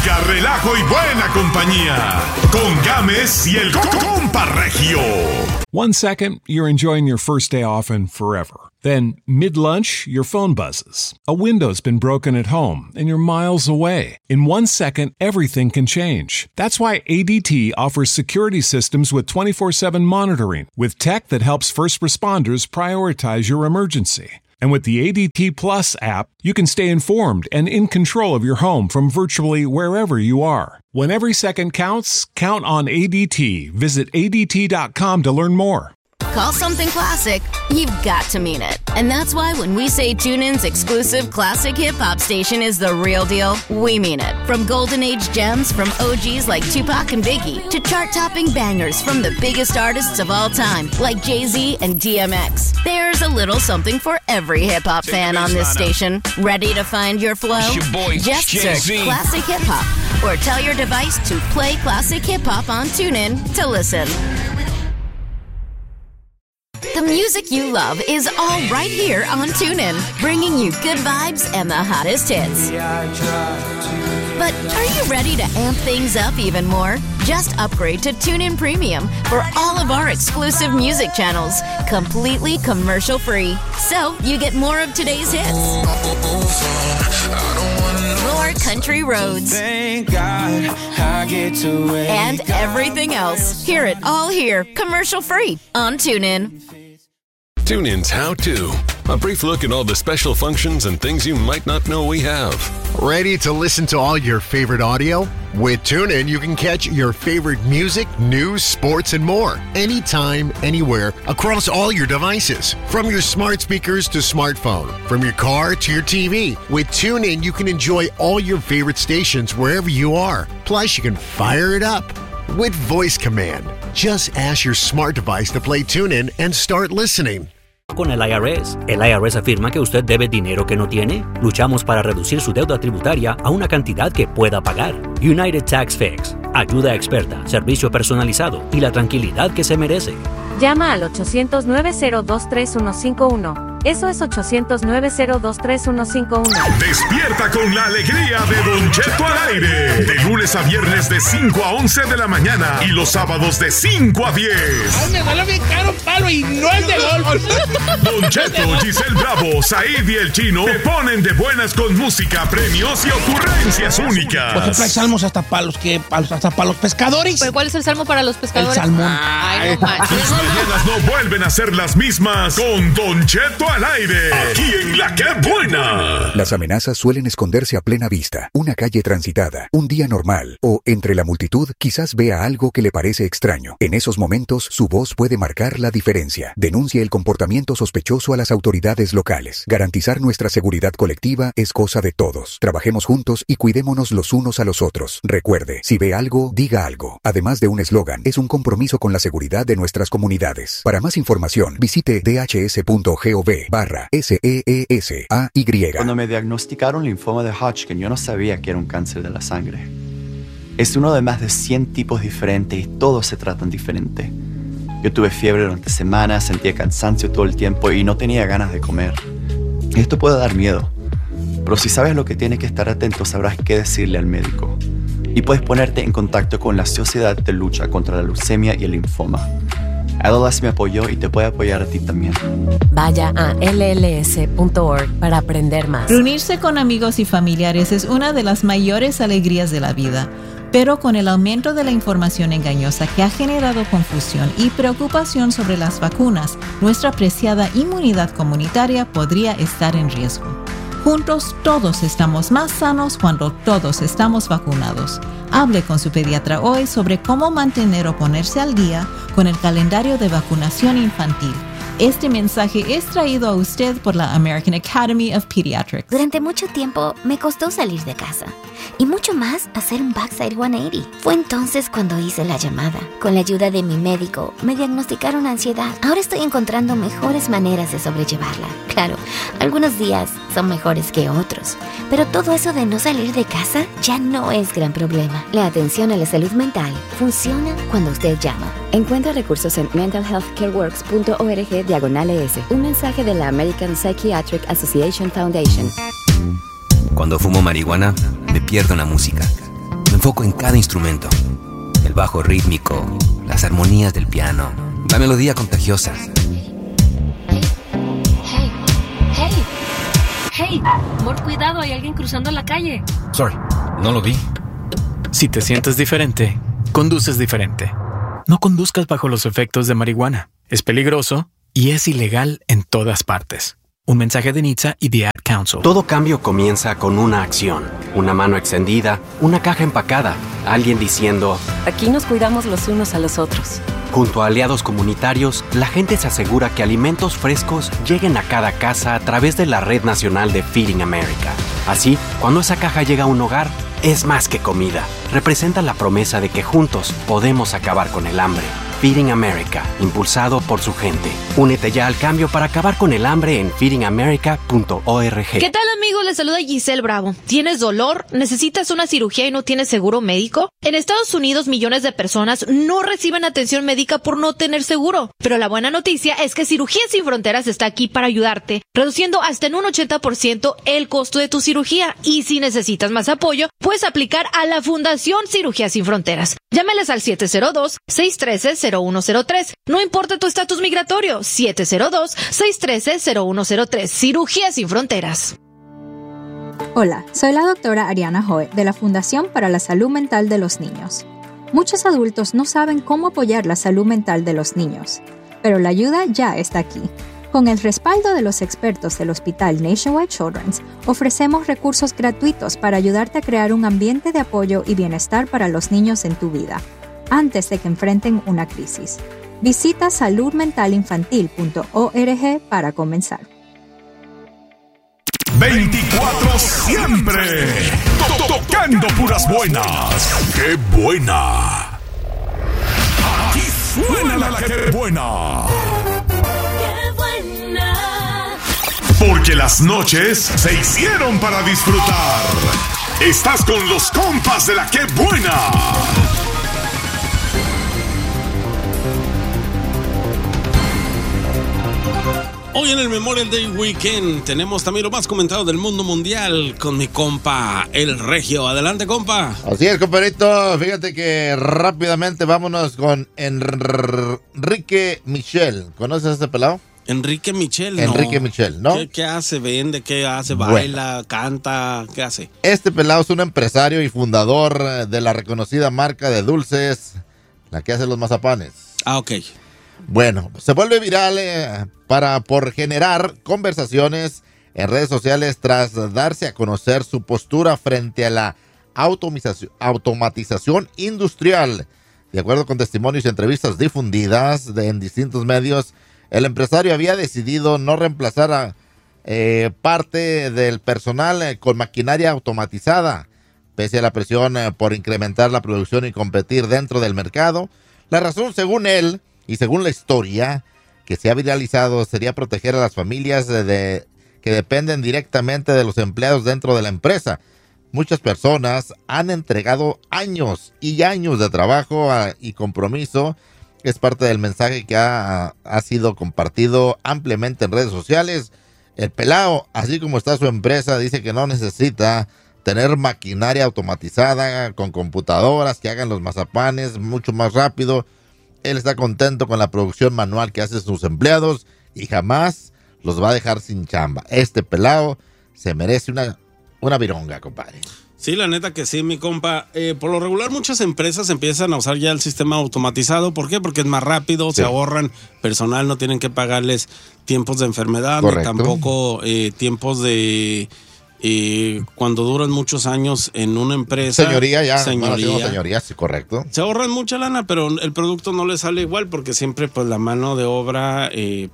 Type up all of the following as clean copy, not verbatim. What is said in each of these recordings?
música, relajo y buena compañía. Con Gámez y el Compa Regio. 1 second, you're enjoying your first day off and forever. Then, mid-lunch, your phone buzzes. A window's been broken at home, and you're miles away. In 1 second, everything can change. That's why ADT offers security systems with 24/7 monitoring, with tech that helps first responders prioritize your emergency. And with the ADT Plus app, you can stay informed and in control of your home from virtually wherever you are. When every second counts, count on ADT. Visit ADT.com to learn more. Call something classic, you've got to mean it. And that's why when we say TuneIn's exclusive classic hip-hop station is the real deal, we mean it. From golden age gems from OGs like Tupac and Biggie to chart-topping bangers from the biggest artists of all time like Jay-Z and DMX. There's a little something for every hip-hop fan on this station. Ready to find your flow? Just search Classic Hip Hop or tell your device to play Classic Hip Hop on TuneIn to listen. The music you love is all right here on TuneIn, bringing you good vibes and the hottest hits. But are you ready to amp things up even more? Just upgrade to TuneIn Premium for all of our exclusive music channels, completely commercial-free. So you get more of today's hits, more country roads, thank God I get to wake and everything else. Hear it all here, commercial-free on TuneIn. TuneIn's How To. A brief look at all the special functions and things you might not know we have. Ready to listen to all your favorite audio? With TuneIn, you can catch your favorite music, news, sports, and more. Anytime, anywhere, across all your devices. From your smart speakers to smartphone. From your car to your TV. With TuneIn, you can enjoy all your favorite stations wherever you are. Plus, you can fire it up with voice command. Just ask your smart device to play TuneIn and start listening. Con el IRS. El IRS afirma que usted debe dinero que no tiene. Luchamos para reducir su deuda tributaria a una cantidad que pueda pagar. United Tax Fix. Ayuda experta, servicio personalizado y la tranquilidad que se merece. Llama al 800-902-3151. Eso es 800-902-3151. Despierta con la alegría de Don Cheto al aire. De lunes a viernes de 5 a 11 de la mañana y los sábados de 5 a 10. ¡Ay, me vale bien caro palo y no es de golf! Don Cheto, Giselle Bravo, Said y el Chino te ponen de buenas con música, premios y ocurrencias únicas. Por ejemplo, hay salmos hasta para los pescadores. ¿Pero cuál es el salmo para los pescadores? El salmón. Ay, no manches. Tus mañanas no vuelven a ser las mismas con Don Cheto al aire. Aquí en La Que Buena. Las amenazas suelen esconderse a plena vista. Una calle transitada, un día normal o entre la multitud quizás vea algo que le parece extraño. En esos momentos su voz puede marcar la diferencia. Denuncie el comportamiento sospechoso a las autoridades locales. Garantizar nuestra seguridad colectiva es cosa de todos. Trabajemos juntos y cuidémonos los unos a los otros. Recuerde, si ve algo, diga algo. Además de un eslogan, es un compromiso con la seguridad de nuestras comunidades. Para más información, visite dhs.gov/SEESAY. Cuando me diagnosticaron linfoma de Hodgkin, yo no sabía que era un cáncer de la sangre. Es uno de más de 100 tipos diferentes y todos se tratan diferente. Yo tuve fiebre durante semanas, sentía cansancio todo el tiempo y no tenía ganas de comer. Esto puede dar miedo, pero si sabes lo que tienes que estar atento, sabrás qué decirle al médico. Y puedes ponerte en contacto con la Sociedad de Lucha contra la Leucemia y el Linfoma. ALS me apoyó y te puede apoyar a ti también. Vaya a lls.org para aprender más. Reunirse con amigos y familiares es una de las mayores alegrías de la vida. Pero con el aumento de la información engañosa que ha generado confusión y preocupación sobre las vacunas, nuestra preciada inmunidad comunitaria podría estar en riesgo. Juntos todos estamos más sanos cuando todos estamos vacunados. Hable con su pediatra hoy sobre cómo mantener o ponerse al día con el calendario de vacunación infantil. Este mensaje es traído a usted por la American Academy of Pediatrics. Durante mucho tiempo me costó salir de casa y mucho más hacer un backside 180. Fue entonces cuando hice la llamada. Con la ayuda de mi médico me diagnosticaron ansiedad. Ahora estoy encontrando mejores maneras de sobrellevarla. Claro, algunos días son mejores que otros, pero todo eso de no salir de casa ya no es gran problema. La atención a la salud mental funciona cuando usted llama. Encuentra recursos en mentalhealthcareworks.org/ES. Un mensaje de la American Psychiatric Association Foundation. Cuando fumo marihuana, me pierdo en la música. enfoco en cada instrumento. El bajo rítmico, las armonías del piano, la melodía contagiosa. Hey, amor, cuidado, hay alguien cruzando la calle. Sorry, no lo vi. Si te sientes diferente, conduces diferente. No conduzcas bajo los efectos de marihuana. Es peligroso y es ilegal en todas partes. Un mensaje de NHTSA y The Ad Council. Todo cambio comienza con una acción. Una mano extendida, una caja empacada, alguien diciendo: Aquí nos cuidamos los unos a los otros. Junto a aliados comunitarios, la gente se asegura que alimentos frescos lleguen a cada casa a través de la Red Nacional de Feeding America. Así, cuando esa caja llega a un hogar, es más que comida. Representa la promesa de que juntos podemos acabar con el hambre. Feeding America, impulsado por su gente. Únete ya al cambio para acabar con el hambre en feedingamerica.org. ¿Qué tal, amigos? Les saluda Giselle Bravo. ¿Tienes dolor? ¿Necesitas una cirugía y no tienes seguro médico? En Estados Unidos, millones de personas no reciben atención médica por no tener seguro. Pero la buena noticia es que Cirugías Sin Fronteras está aquí para ayudarte, reduciendo hasta en un 80% el costo de tu cirugía. Y si necesitas más apoyo, puedes aplicar a la Fundación Cirugías Sin Fronteras. Llámales al 702-613-0103. No importa tu estatus migratorio, 702-613-0103. Cirugías Sin Fronteras. Hola, soy la doctora Ariana Joe de la Fundación para la Salud Mental de los Niños. Muchos adultos no saben cómo apoyar la salud mental de los niños, pero la ayuda ya está aquí. Con el respaldo de los expertos del Hospital Nationwide Children's, ofrecemos recursos gratuitos para ayudarte a crear un ambiente de apoyo y bienestar para los niños en tu vida, antes de que enfrenten una crisis. Visita saludmentalinfantil.org para comenzar. 24 siempre. Tocando puras buenas. ¡Qué buena! Aquí suena la que buena. Porque las noches se hicieron para disfrutar. Estás con los compas de la que buena. Hoy en el Memorial Day Weekend tenemos también lo más comentado del mundo mundial con mi compa, el Regio. Adelante, compa. Así es, compadrito. Fíjate que rápidamente vámonos con Enrique Michel. ¿Conoces a este pelado? Enrique Michel, no. Enrique Michel, ¿no? ¿Qué hace? ¿Vende? ¿Qué hace? ¿Baila? Bueno. ¿Canta? ¿Qué hace? Este pelado es un empresario y fundador de la reconocida marca de dulces, la que hace los mazapanes. Ah, ok. Bueno, se vuelve viral por generar conversaciones en redes sociales tras darse a conocer su postura frente a la automatización industrial. De acuerdo con testimonios y entrevistas difundidas en distintos medios, el empresario había decidido no reemplazar a parte del personal con maquinaria automatizada, pese a la presión por incrementar la producción y competir dentro del mercado. La razón, según él, y según la historia que se ha viralizado, sería proteger a las familias que dependen directamente de los empleados dentro de la empresa. Muchas personas han entregado años y años de trabajo y compromiso. Es parte del mensaje que ha sido compartido ampliamente en redes sociales. El pelao, así como está su empresa, dice que no necesita tener maquinaria automatizada con computadoras que hagan los mazapanes mucho más rápido. Él está contento con la producción manual que hacen sus empleados y jamás los va a dejar sin chamba. Este pelao se merece una vironga, compadre. Sí, la neta que sí, mi compa. Por lo regular, muchas empresas empiezan a usar ya el sistema automatizado. ¿Por qué? Porque es más rápido, sí. Se ahorran personal, no tienen que pagarles tiempos de enfermedad, correcto, ni tampoco tiempos de... cuando duran muchos años en una empresa. Señoría, sí, correcto. Se ahorran mucha lana, pero el producto no le sale igual porque siempre pues la mano de obra,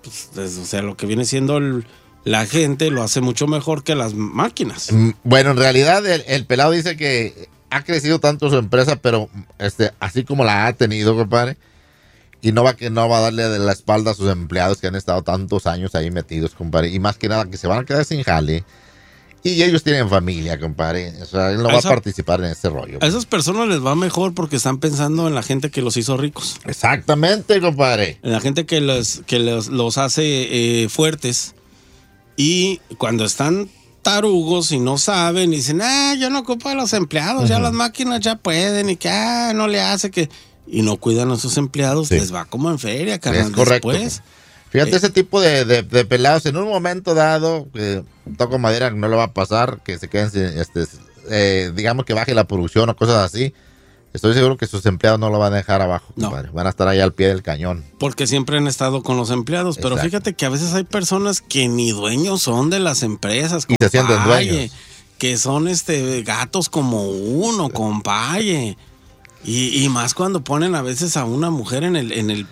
o sea, lo que viene siendo la gente lo hace mucho mejor que las máquinas. Bueno, en realidad el pelado dice que ha crecido tanto su empresa, pero así como la ha tenido, compadre, y no va a darle de la espalda a sus empleados que han estado tantos años ahí metidos, compadre, y más que nada que se van a quedar sin jale. Y ellos tienen familia, compadre. O sea, él no va a participar en ese rollo. A esas personas les va mejor porque están pensando en la gente que los hizo ricos. Exactamente, compadre. En la gente que los hace fuertes. Y cuando están tarugos y no saben y dicen, yo no ocupo a los empleados, ya las máquinas ya pueden y que no le hace que... Y no cuidan a sus empleados, les va como en feria, carnal. Es correcto. Después. Fíjate, ese tipo de pelados, en un momento dado, toco madera, no le va a pasar, que se queden, digamos que baje la producción o cosas así. Estoy seguro que sus empleados no lo van a dejar abajo, compadre. Van a estar ahí al pie del cañón. Porque siempre han estado con los empleados. Pero fíjate que a veces hay personas que ni dueños son de las empresas. Y se sienten dueños. Que son gatos como uno, compadre. Y más cuando ponen a veces a una mujer en el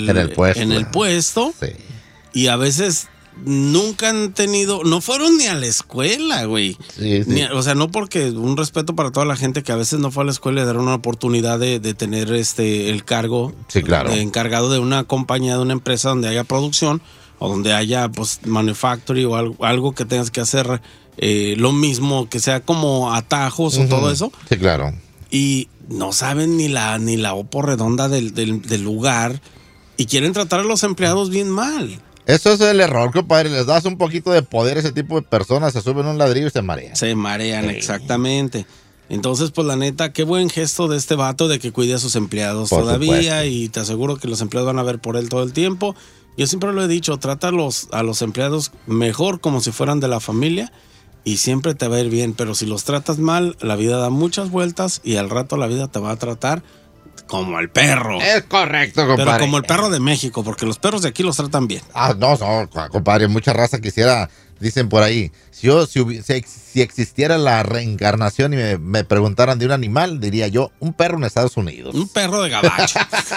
puesto. Sí. Y a veces nunca han tenido, no fueron ni a la escuela, güey. Sí. O sea, no porque un respeto para toda la gente que a veces no fue a la escuela y dar una oportunidad de tener el cargo de encargado de una compañía, de una empresa donde haya producción o donde haya pues manufacturing o algo que tengas que hacer lo mismo, que sea como atajos o todo eso. Sí, claro. Y no saben ni la opo redonda del lugar y quieren tratar a los empleados bien mal. Eso es el error, compadre. Les das un poquito de poder a ese tipo de personas, se suben un ladrillo y se marean. Se marean, exactamente. Entonces, pues la neta, qué buen gesto de este vato de que cuide a sus empleados todavía, y te aseguro que los empleados van a ver por él todo el tiempo. Yo siempre lo he dicho, trata a los empleados mejor, como si fueran de la familia, y siempre te va a ir bien. Pero si los tratas mal, la vida da muchas vueltas y al rato la vida te va a tratar como el perro. Es correcto, compadre. Pero como el perro de México, porque los perros de aquí los tratan bien. No, compadre, mucha raza quisiera, dicen por ahí, si existiera la reencarnación y me preguntaran de un animal, diría yo, un perro en Estados Unidos. Un perro de gabacho.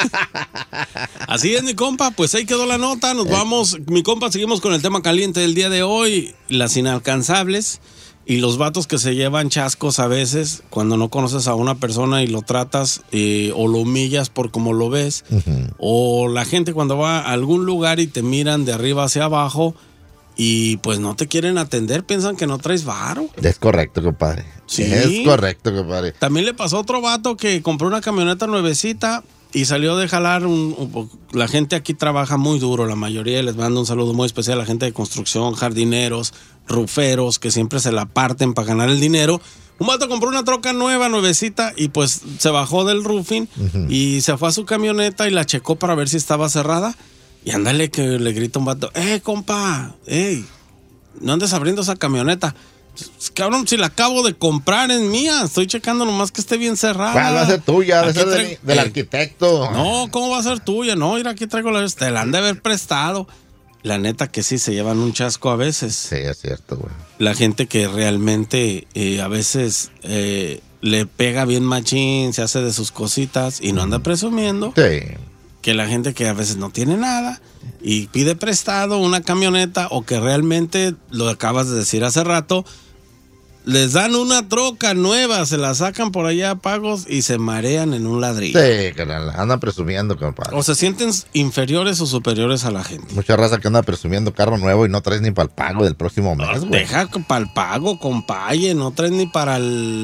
Así es, mi compa, pues ahí quedó la nota, nos vamos. Mi compa, seguimos con el tema caliente del día de hoy, las inalcanzables. Y los vatos que se llevan chascos a veces cuando no conoces a una persona y lo tratas o lo humillas por cómo lo ves. O la gente cuando va a algún lugar y te miran de arriba hacia abajo y pues no te quieren atender, piensan que no traes varo. Es correcto, compadre. Sí. Es correcto, compadre. También le pasó a otro vato que compró una camioneta nuevecita y salió de jalar. La gente aquí trabaja muy duro, la mayoría. Les mando un saludo muy especial a la gente de construcción, jardineros, ruferos, que siempre se la parten para ganar el dinero. Un vato compró una troca nuevecita, y pues se bajó del roofing y se fue a su camioneta y la checó para ver si estaba cerrada. Y ándale que le grita un vato, compa, no andes abriendo esa camioneta. Cabrón, si la acabo de comprar, es mía. Estoy checando nomás que esté bien cerrada. ¿Cuál va a ser tuya? Debe ser del arquitecto. No, ¿cómo va a ser tuya? No, mira, aquí traigo te la han de haber prestado. La neta que sí, se llevan un chasco a veces. Sí, es cierto, güey. La gente que realmente a veces le pega bien machín, se hace de sus cositas y no anda presumiendo. Sí. Que la gente que a veces no tiene nada y pide prestado una camioneta, o que realmente, lo acabas de decir hace rato, les dan una troca nueva, se la sacan por allá a pagos y se marean en un ladrillo. Sí, carnal, andan presumiendo, compadre. O se sienten inferiores o superiores a la gente. Mucha raza que anda presumiendo carro nuevo y no traes ni para el pago del próximo mes, güey. Deja para el pago, compaye, no traes ni para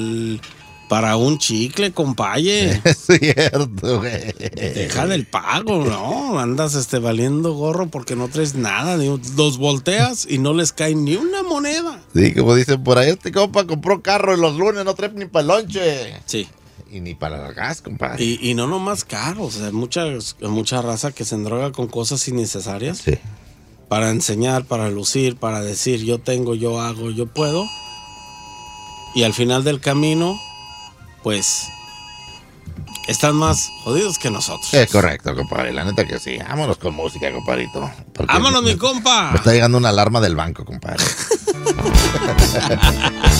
un chicle, compaye. Es cierto, güey. Deja del pago, ¿no? Andas valiendo gorro porque no traes nada. Los volteas y no les cae ni una moneda. Sí, como dicen por ahí, compa compró carro y los lunes no trae ni para el lonche. Sí. Y ni para el gas, compadre. Y no nomás carros. O sea, mucha raza que se endroga con cosas innecesarias. Sí. Para enseñar, para lucir, para decir yo tengo, yo hago, yo puedo. Y al final del camino, pues están más jodidos que nosotros. Es correcto, compadre. La neta que sí. Vámonos con música, compadrito. Vámonos, mi compa. Me está llegando una alarma del banco, compadre.